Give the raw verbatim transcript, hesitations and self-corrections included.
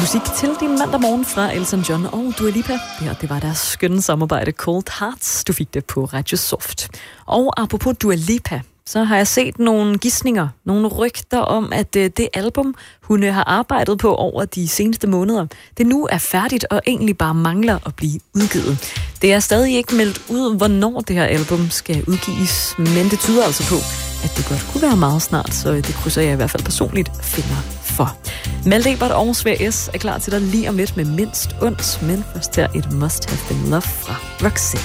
Musik til din mandag morgen fra Elton John og Dua Lipa. Det her, det var deres skønne samarbejde Cold Hearts. Du fik det på Radio Soft. Og apropos Dua Lipa, så har jeg set nogle gidsninger, nogle rygter om, at det album, hun har arbejdet på over de seneste måneder, det nu er færdigt og egentlig bare mangler at blive udgivet. Det er stadig ikke meldt ud, hvornår det her album skal udgives, men det tyder altså på, at det godt kunne være meget snart, så det krydser jeg i hvert fald personligt finder for. Malte Ebert og Svær S er klar til dig lige om lidt med mindst ondt, men først her et Must Have Been Love fra Roxette.